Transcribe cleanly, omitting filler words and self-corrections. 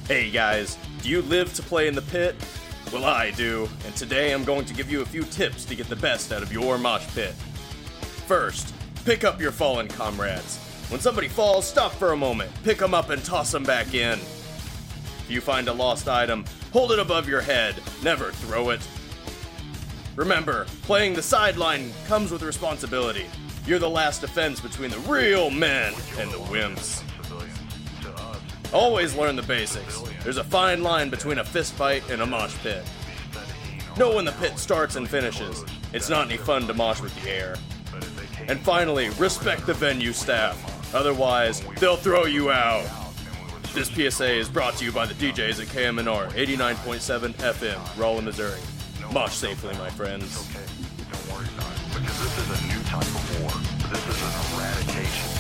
Hey guys, do you live to play in the pit? Well, I do, and today I'm going to give you a few tips to get the best out of your mosh pit. First, pick up your fallen comrades. When somebody falls, stop for a moment, pick them up and toss them back in. If you find a lost item, hold it above your head, never throw it. Remember, playing the sideline comes with responsibility. You're the last defense between the real men and the wimps. Always learn the basics. There's a fine line between a fist fight and a mosh pit. Know when the pit starts and finishes. It's not any fun to mosh with the air. And finally, respect the venue staff. Otherwise, they'll throw you out. This PSA is brought to you by the DJs at KMNR 89.7 FM, Rolla, Missouri. Mosh safely, my friends. Don't worry about it, because this is a new type of war. This is an eradication.